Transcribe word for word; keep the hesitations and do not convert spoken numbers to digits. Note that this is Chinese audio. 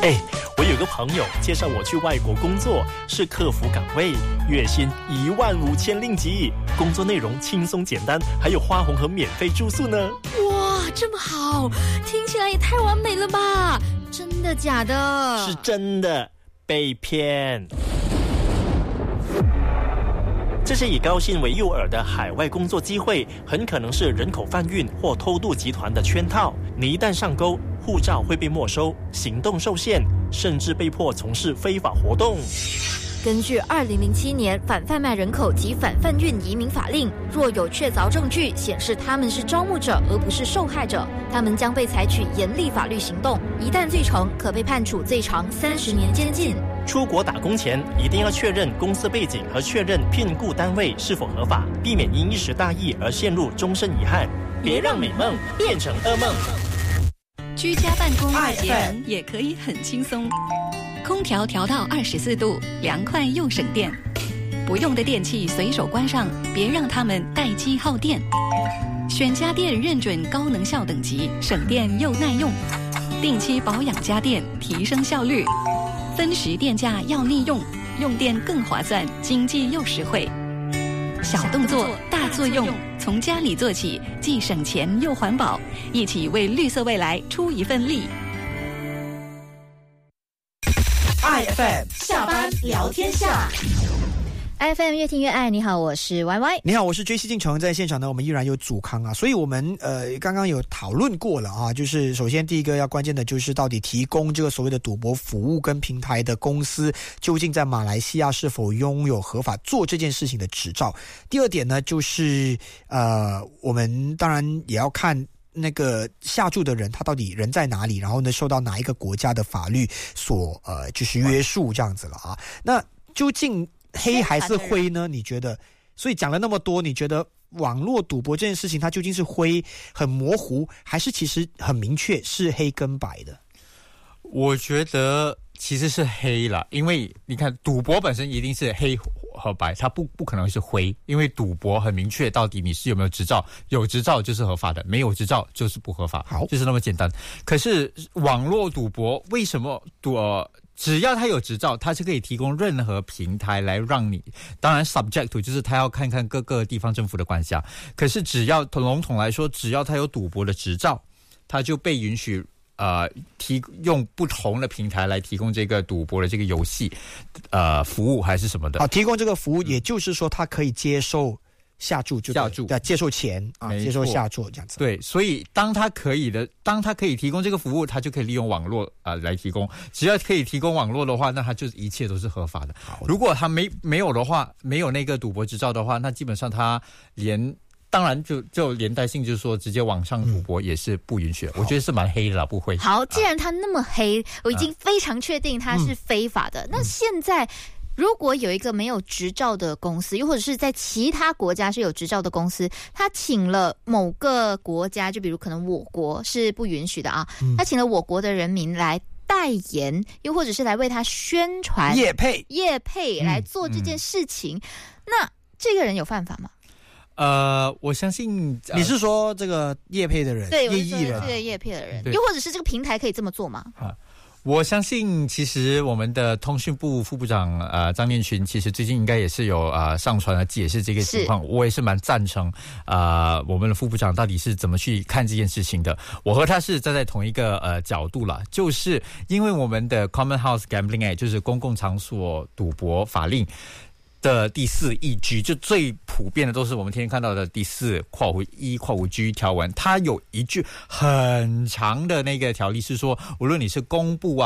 哎，我有个朋友介绍我去外国工作，是客服岗位，月薪一万五千令吉，工作内容轻松简单，还有花红和免费住宿呢。 哇，这么好，听起来也太完美了吧？真的假的？ 是真的，被骗。这些以高薪为诱饵的海外工作机会，很可能是人口贩运或偷渡集团的圈套。你一旦上钩，护照会被没收，行动受限，甚至被迫从事非法活动。 根据二零零七年反贩卖人口及反贩运移民法令，若有确凿证据显示他们是招募者而不是受害者，他们将被采取严厉法律行动，一旦罪成，可被判处最长三十年监禁。 出国打工前一定要确认公司背景和确认聘雇单位是否合法，避免因一时大意而陷入终身遗憾。别让美梦变成噩梦。 居家办公节能也可以很轻松，空调调到二十四度，凉快又省电。不用的电器随手关上，别让它们待机耗电。选家电认准高能效等级，省电又耐用。定期保养家电，提升效率。分时电价要利用，用电更划算，经济又实惠。小动作大作用，从家里做起，既省钱又环保，一起为绿色未来出一份力。 I F M 下班聊天下。 F M 越听越爱，你好，我是 Y Y。 你好，我是 J C 进城。在现场呢，我们依然有祖康啊，所以我们呃刚刚有讨论过了啊，就是首先第一个要关键的就是到底提供这个所谓的赌博服务跟平台的公司究竟在马来西亚是否拥有合法做这件事情的执照。第二点呢，就是呃我们当然也要看那个下注的人他到底人在哪里，然后呢受到哪一个国家的法律所呃就是约束这样子了啊。那究竟黑还是灰呢？你觉得？所以讲了那么多，你觉得网络赌博这件事情它究竟是灰很模糊，还是其实很明确是黑跟白的？ 我觉得其实是黑啦，因为你看赌博本身一定是黑和白，它不不可能是灰，因为赌博很明确到底你是有没有执照，有执照就是合法的，没有执照就是不合法，好，就是那么简单。可是网络赌博为什么赌、呃只要他有执照，他是可以提供任何平台来让你，当然 subject to 就是他要看看各个地方政府的管辖。可是只要笼统来说，只要他有赌博的执照，他就被允许呃提用不同的平台来提供这个赌博的这个游戏呃服务还是什么的。 好，提供这个服务，也就是说他可以接受下注就下注， 接受钱啊，接受下注这样子。 对，所以当他可以的，当他可以提供这个服务，他就可以利用网络啊、呃、来提供。只要可以提供网络的话，那他就一切都是合法的。的如果他没没有的话，没有那个赌博执照的话，那基本上他连当然就就连带性就是说，直接网上赌博也是不允许的。嗯、我觉得是蛮黑的啦，不会。 好，既然他那么黑，我已经非常确定他是非法的。嗯、那现在。如果有一个没有执照的公司，又或者是在其他国家是有执照的公司，他请了某个国家，就比如可能我国是不允许的啊，嗯、他请了我国的人民来代言，又或者是来为他宣传业配业配来做这件事情，嗯嗯、那这个人有犯法吗？ 呃，我相信、 呃、你是说这个业配的人， 对， 业艺人， 这个业配的人，又或者是这个平台可以这么做吗？ 啊我相信，其实我们的通讯部副部长呃张念群，其实最近应该也是有呃上传了解释这个情况。我也是蛮赞成呃我们的副部长到底是怎么去看这件事情的。我和他是站在同一个呃角度了，就是因为我们的 Common House Gambling Act 就是公共场所赌博法令的第四一 G， 就最普遍的都是我们天天看到的第四括弧一括弧 G 条文，它有一句很长的那个条例是说，无论你是公布啊。